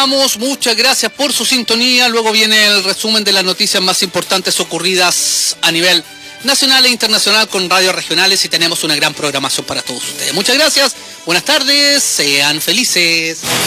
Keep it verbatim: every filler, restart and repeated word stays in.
vamos, muchas gracias por su sintonía. Luego viene el resumen de las noticias más importantes ocurridas a nivel nacional e internacional con radios regionales y tenemos una gran programación para todos ustedes. Muchas gracias, buenas tardes, sean felices.